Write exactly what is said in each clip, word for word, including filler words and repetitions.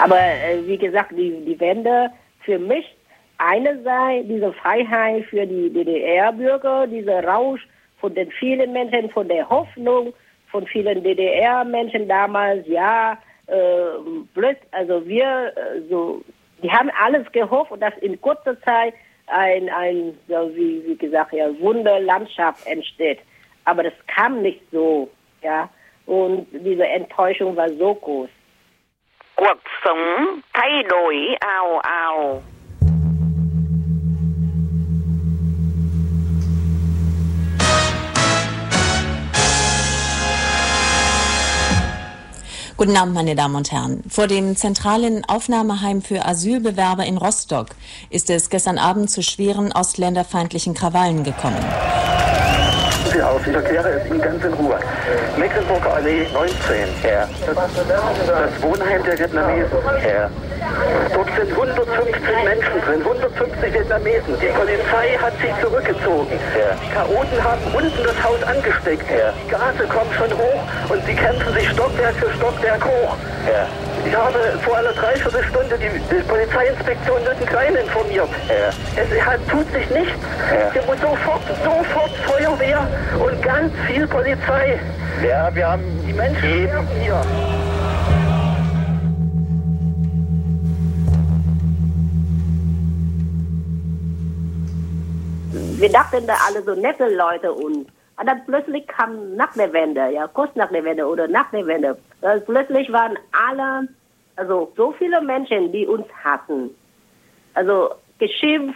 Aber äh, wie gesagt, die, die Wende für mich einerseits diese Freiheit für die D D R-Bürger, dieser Rausch von den vielen Menschen, von der Hoffnung von vielen D D R-Menschen damals, ja, äh, blöd, also wir, äh, so, die haben alles gehofft, dass in kurzer Zeit ein, ein so wie, wie gesagt, ja, Wunderlandschaft entsteht. Aber das kam nicht so, ja, und diese Enttäuschung war so groß. Cuộc sống thay đổi ào ào. Guten Abend, meine Damen und Herren. Vor dem zentralen Aufnahmeheim für Asylbewerber in Rostock ist es gestern Abend zu schweren ostländerfeindlichen Krawallen gekommen. Sie auf, ich erkläre es Ihnen ganz in Ruhe. Mecklenburger Allee neunzehn, Herr. Das, das Wohnheim der Vietnamesen, Herr. Dort sind hundertfünfzig Menschen drin, hundertfünfzig Vietnamesen. Die Polizei hat sich zurückgezogen. Ja. Die Chaoten haben unten das Haus angesteckt. Ja. Die Gase kommen schon hoch und sie kämpfen sich Stockwerk für Stockwerk hoch. Ja. Ich habe vor einer Dreiviertelstunde die, die Polizeiinspektion Lüttenklein informiert. Ja. Es hat, tut sich nichts. Ja. Hier muss sofort, sofort Feuerwehr und ganz viel Polizei. Ja, wir haben die Menschen hier. Wir dachten da alle so nette Leute und, und dann plötzlich kam nach der Wende, ja, kurz nach der Wende oder nach der Wende, äh, plötzlich waren alle, also so viele Menschen, die uns hassen. Also geschimpft,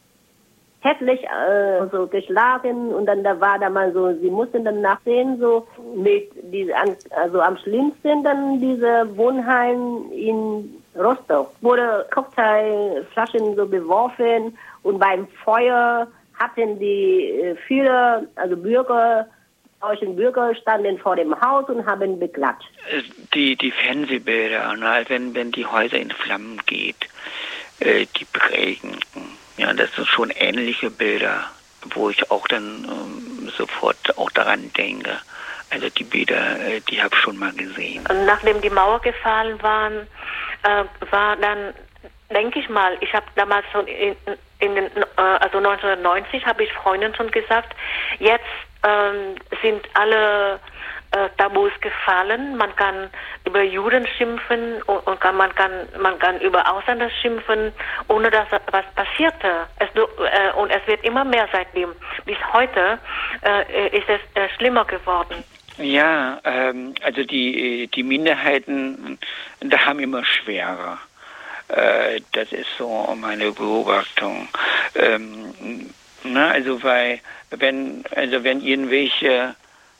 hässlich, äh, so geschlagen und dann da war da mal so, sie mussten dann nachsehen, so mit diese, also am schlimmsten dann diese Wohnheim in Rostock, wurde Cocktailflaschen so beworfen und beim Feuer hatten die äh, viele, also Bürger, deutschen Bürger standen vor dem Haus und haben beklatscht. Die, die Fernsehbilder, ne, wenn, wenn die Häuser in Flammen geht, äh, die prägen, ja, das sind schon ähnliche Bilder, wo ich auch dann ähm, sofort auch daran denke. Also die Bilder, äh, die habe ich schon mal gesehen. Nachdem die Mauer gefallen waren, äh, war dann, denke ich mal, ich habe damals schon in, in den, äh, also neunzehnhundertneunzig habe ich Freunden schon gesagt, jetzt ähm, sind alle äh, Tabus gefallen. Man kann über Juden schimpfen und, und kann, man kann man kann über Ausländer schimpfen, ohne dass was passierte. Es, äh, und es wird immer mehr seitdem. Bis heute äh, ist es äh, schlimmer geworden. Ja, ähm, also die die Minderheiten, da haben immer schwerer. Äh, das ist so meine Beobachtung. Ähm, na, also weil wenn also wenn irgendwelche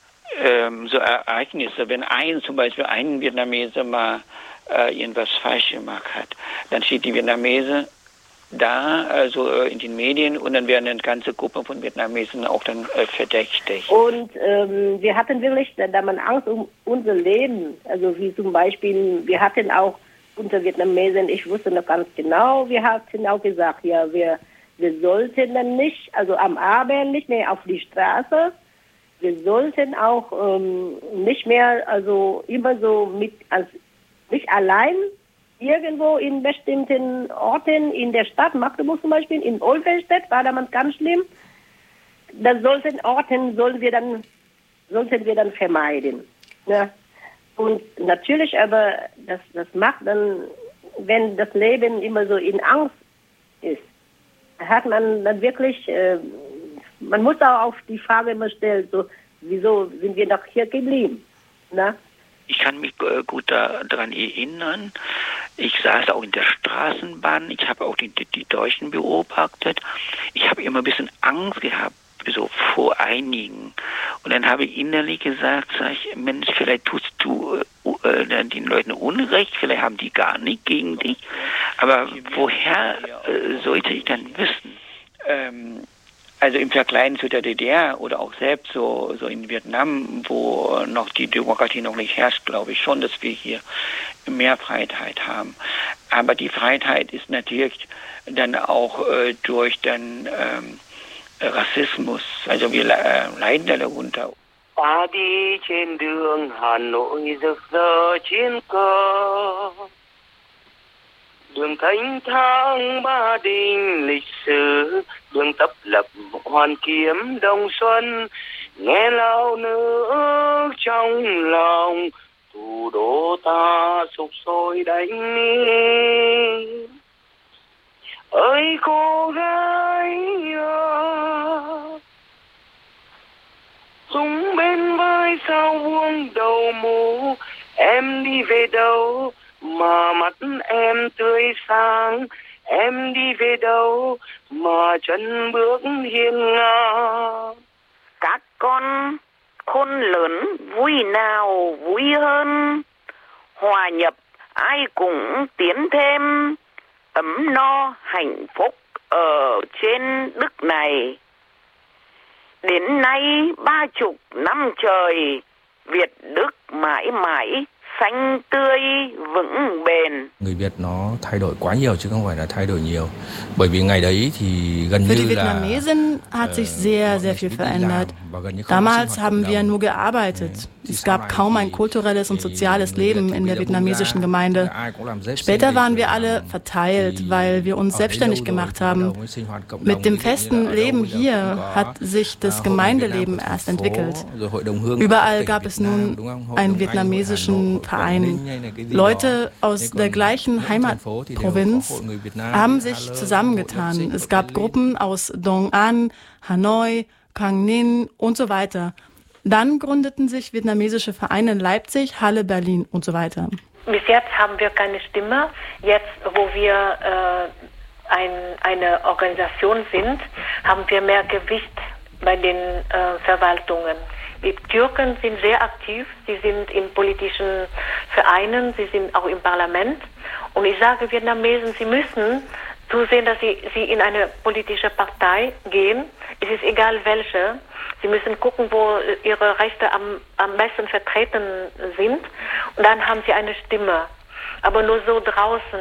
ähm, so Ereignisse, wenn ein zum Beispiel ein Vietnameser mal äh, irgendwas falsch gemacht hat, dann steht die Vietnamese da, also äh, in den Medien, und dann werden eine ganze Gruppe von Vietnamesen auch dann äh, verdächtig. Und ähm, wir hatten wirklich da man Angst um unser Leben, also wie zum Beispiel, wir hatten auch unter Vietnamesen, ich wusste noch ganz genau, wir hatten auch gesagt, ja, wir, wir sollten dann nicht, also am Abend nicht mehr auf die Straße, wir sollten auch ähm, nicht mehr, also immer so mit, als nicht allein irgendwo in bestimmten Orten in der Stadt, Magdeburg zum Beispiel, in Olfenstedt war damals ganz schlimm. Das sollten Orten sollen wir dann, sollten wir dann vermeiden. Ja. Und natürlich, aber das, das macht dann, wenn das Leben immer so in Angst ist, hat man dann wirklich, äh, man muss auch auf die Frage immer stellen, so, wieso sind wir noch hier geblieben? Na? Ich kann mich äh, gut da, daran erinnern. Ich saß auch in der Straßenbahn. Ich habe auch die, die, die Deutschen beobachtet. Ich habe immer ein bisschen Angst gehabt, so vor einigen. Und dann habe ich innerlich gesagt, sag ich, Mensch, vielleicht tust du äh, den Leuten Unrecht, vielleicht haben die gar nicht gegen dich. Aber woher äh, sollte ich dann wissen? Ähm, Also im Vergleich zu der D D R oder auch selbst so, so in Vietnam, wo noch die Demokratie noch nicht herrscht, glaube ich schon, dass wir hier mehr Freiheit haben. Aber die Freiheit ist natürlich dann auch äh, durch den ähm, Rassismus, also wir äh, leiden darunter. Ta đi trên đường Hà Nội rực rỡ chiến cơ, Đường thánh thang Ba Đình lịch sử, đường tập lập Hoàn Kiếm Đông Xuân, nghe lao nước trong lòng, thủ đô ta sục sôi đánh mi. Ơi cô gái à, súng bên vai sao buông đầu mù, em đi về đâu mà mắt em tươi sáng, em đi về đâu mà chân bước hiên ngang. Các con khôn lớn vui nào vui hơn, hòa nhập ai cũng tiến thêm, ấm no hạnh phúc ở trên đất này. Đến nay ba chục năm trời, Việt Đức mãi mãi xanh tươi vững bền. Người Việt nó thay đổi quá nhiều chứ không phải là thay đổi nhiều. Bởi vì ngày đấy thì gần Für như die là Vietnamesen hat sich sehr, sehr viel verändert. Damals haben wir nur gearbeitet. Es gab kaum ein kulturelles und soziales Leben in der vietnamesischen Gemeinde. Später waren wir alle verteilt, weil wir uns selbstständig gemacht haben. Mit dem festen Leben hier hat sich das Gemeindeleben erst entwickelt. Überall gab es nun einen vietnamesischen Verein. Leute aus der gleichen Heimatprovinz haben sich zusammengetan. Es gab Gruppen aus Dong An, Hanoi, Quang Ninh und so weiter. Dann gründeten sich vietnamesische Vereine in Leipzig, Halle, Berlin und so weiter. Bis jetzt haben wir keine Stimme. Jetzt, wo wir äh, ein, eine Organisation sind, haben wir mehr Gewicht bei den äh, Verwaltungen. Die Türken sind sehr aktiv, sie sind in politischen Vereinen, sie sind auch im Parlament. Und ich sage Vietnamesen, sie müssen zusehen, dass sie, sie in eine politische Partei gehen. Es ist egal welche. Sie müssen gucken, wo ihre Rechte am, am besten vertreten sind. Und dann haben sie eine Stimme. Aber nur so draußen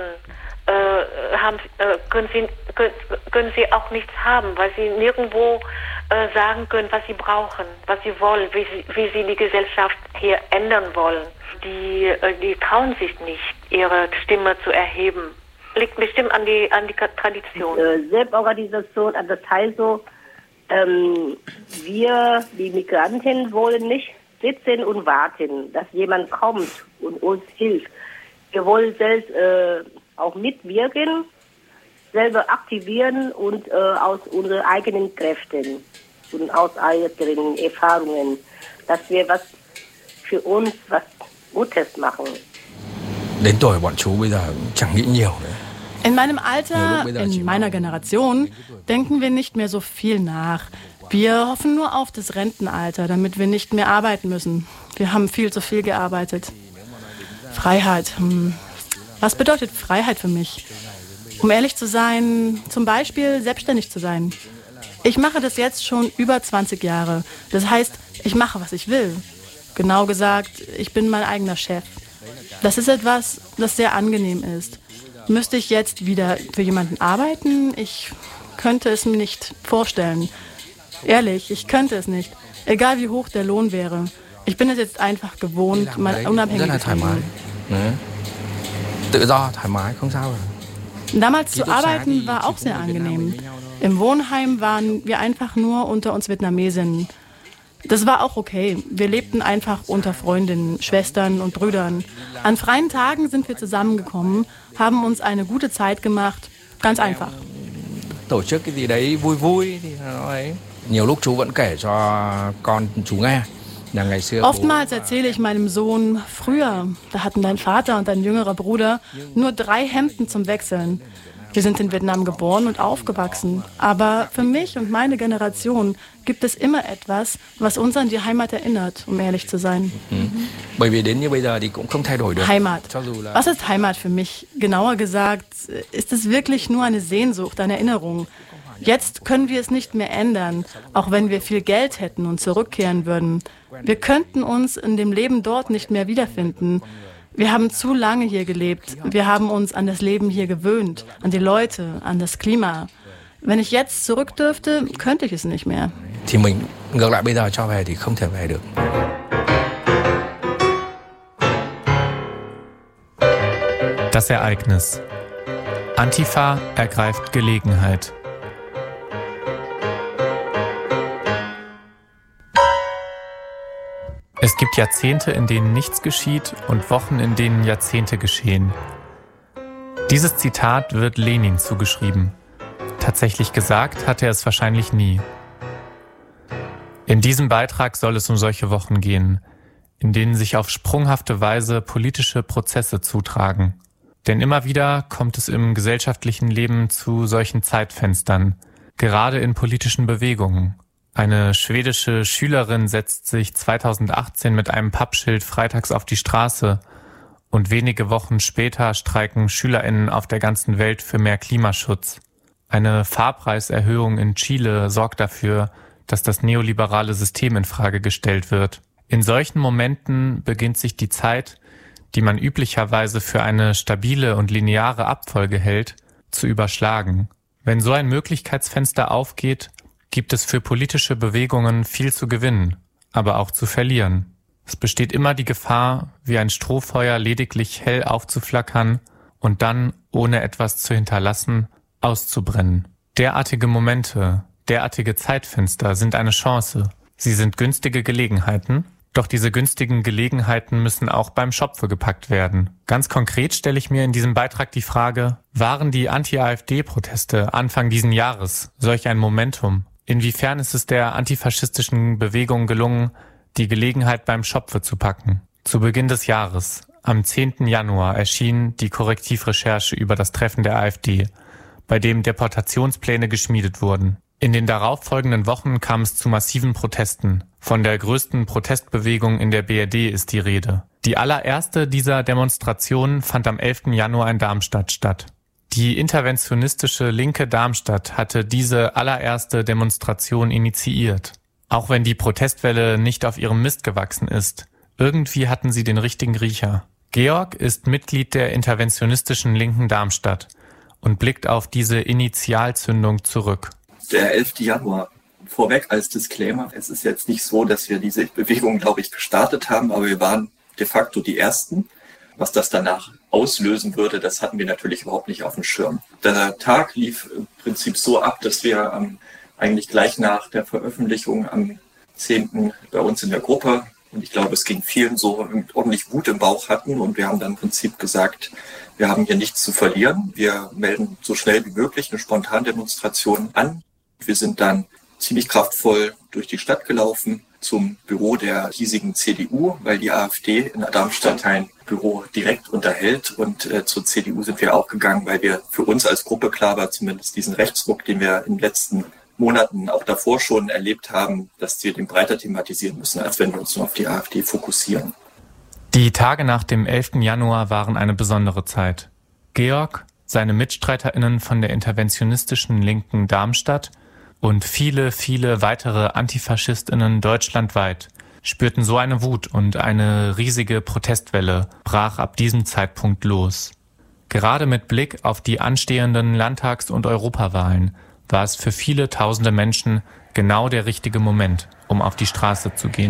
äh, haben, äh, können, sie, können, können sie auch nichts haben, weil sie nirgendwo äh, sagen können, was sie brauchen, was sie wollen, wie sie, wie sie die Gesellschaft hier ändern wollen. Die, äh, die trauen sich nicht, ihre Stimme zu erheben. Liegt bestimmt an die, an die Tradition. Äh, Selbstorganisation, das heißt so, ähm, wir, die Migranten, wollen nicht sitzen und warten, dass jemand kommt und uns hilft. Wir wollen selbst äh, auch mitwirken, selber aktivieren und äh, aus unseren eigenen Kräften und aus eigenen Erfahrungen, dass wir was für uns, was Gutes machen. Đến tuổi bọn chú bây giờ chẳng nghĩ nhiều nữa. In meinem Alter, in meiner Generation, denken wir nicht mehr so viel nach. Wir hoffen nur auf das Rentenalter, damit wir nicht mehr arbeiten müssen. Wir haben viel zu viel gearbeitet. Freiheit. Hm. Was bedeutet Freiheit für mich? Um ehrlich zu sein, zum Beispiel selbstständig zu sein. Ich mache das jetzt schon über zwanzig Jahre. Das heißt, ich mache, was ich will. Genau gesagt, ich bin mein eigener Chef. Das ist etwas, das sehr angenehm ist. Müsste ich jetzt wieder für jemanden arbeiten? Ich könnte es mir nicht vorstellen. Ehrlich, ich könnte es nicht. Egal wie hoch der Lohn wäre. Ich bin es jetzt einfach gewohnt, mal unabhängig zu sein. Damals zu arbeiten war auch sehr angenehm. Im Wohnheim waren wir einfach nur unter uns Vietnamesinnen. Das war auch okay. Wir lebten einfach unter Freundinnen, Schwestern und Brüdern. An freien Tagen sind wir zusammengekommen, haben uns eine gute Zeit gemacht. Ganz einfach. Tổ chức cái gì đấy vui vui thì nó ấy. Nhiều lúc chú vẫn kể cho con chú nghe. Oftmals erzähle ich meinem Sohn, früher, da hatten dein Vater und dein jüngerer Bruder nur drei Hemden zum Wechseln. Wir sind in Vietnam geboren und aufgewachsen. Aber für mich und meine Generation gibt es immer etwas, was uns an die Heimat erinnert, um ehrlich zu sein. Heimat. Was ist Heimat für mich? Genauer gesagt, ist es wirklich nur eine Sehnsucht, eine Erinnerung. Jetzt können wir es nicht mehr ändern, auch wenn wir viel Geld hätten und zurückkehren würden. Wir könnten uns in dem Leben dort nicht mehr wiederfinden. Wir haben zu lange hier gelebt. Wir haben uns an das Leben hier gewöhnt, an die Leute, an das Klima. Wenn ich jetzt zurück dürfte, könnte ich es nicht mehr. Das Ereignis. Antifa ergreift Gelegenheit. Es gibt Jahrzehnte, in denen nichts geschieht und Wochen, in denen Jahrzehnte geschehen. Dieses Zitat wird Lenin zugeschrieben. Tatsächlich gesagt hat er es wahrscheinlich nie. In diesem Beitrag soll es um solche Wochen gehen, in denen sich auf sprunghafte Weise politische Prozesse zutragen. Denn immer wieder kommt es im gesellschaftlichen Leben zu solchen Zeitfenstern, gerade in politischen Bewegungen. Eine schwedische Schülerin setzt sich zweitausendachtzehn mit einem Pappschild freitags auf die Straße und wenige Wochen später streiken SchülerInnen auf der ganzen Welt für mehr Klimaschutz. Eine Fahrpreiserhöhung in Chile sorgt dafür, dass das neoliberale System in Frage gestellt wird. In solchen Momenten beginnt sich die Zeit, die man üblicherweise für eine stabile und lineare Abfolge hält, zu überschlagen. Wenn so ein Möglichkeitsfenster aufgeht, gibt es für politische Bewegungen viel zu gewinnen, aber auch zu verlieren. Es besteht immer die Gefahr, wie ein Strohfeuer lediglich hell aufzuflackern und dann, ohne etwas zu hinterlassen, auszubrennen. Derartige Momente, derartige Zeitfenster sind eine Chance. Sie sind günstige Gelegenheiten, doch diese günstigen Gelegenheiten müssen auch beim Schopfe gepackt werden. Ganz konkret stelle ich mir in diesem Beitrag die Frage, waren die Anti-AfD-Proteste Anfang diesen Jahres solch ein Momentum? Inwiefern ist es der antifaschistischen Bewegung gelungen, die Gelegenheit beim Schopfe zu packen? Zu Beginn des Jahres, am zehnten Januar, erschien die Korrektivrecherche über das Treffen der AfD, bei dem Deportationspläne geschmiedet wurden. In den darauffolgenden Wochen kam es zu massiven Protesten. Von der größten Protestbewegung in der B R D ist die Rede. Die allererste dieser Demonstrationen fand am elften Januar in Darmstadt statt. Die interventionistische Linke Darmstadt hatte diese allererste Demonstration initiiert. Auch wenn die Protestwelle nicht auf ihrem Mist gewachsen ist, irgendwie hatten sie den richtigen Riecher. Georg ist Mitglied der interventionistischen Linken Darmstadt und blickt auf diese Initialzündung zurück. Der elfte Januar. Vorweg als Disclaimer, es ist jetzt nicht so, dass wir diese Bewegung, glaube ich, gestartet haben, aber wir waren de facto die Ersten. Was das danach auslösen würde, das hatten wir natürlich überhaupt nicht auf dem Schirm. Der Tag lief im Prinzip so ab, dass wir ähm, eigentlich gleich nach der Veröffentlichung am zehnten bei uns in der Gruppe, und ich glaube, es ging vielen so, ordentlich Wut im Bauch hatten, und wir haben dann im Prinzip gesagt, wir haben hier nichts zu verlieren. Wir melden so schnell wie möglich eine Spontandemonstration an. Wir sind dann ziemlich kraftvoll durch die Stadt gelaufen zum Büro der hiesigen C D U, weil die AfD in Darmstadt ein Büro direkt unterhält. Und äh, zur C D U sind wir auch gegangen, weil wir für uns als Gruppe klar war, zumindest diesen Rechtsruck, den wir in den letzten Monaten auch davor schon erlebt haben, dass wir den breiter thematisieren müssen, als wenn wir uns nur auf die AfD fokussieren. Die Tage nach dem elften Januar waren eine besondere Zeit. Georg, seine MitstreiterInnen von der interventionistischen Linken Darmstadt und viele, viele weitere AntifaschistInnen deutschlandweit spürten so eine Wut, und eine riesige Protestwelle brach ab diesem Zeitpunkt los. Gerade mit Blick auf die anstehenden Landtags- und Europawahlen war es für viele tausende Menschen genau der richtige Moment, um auf die Straße zu gehen.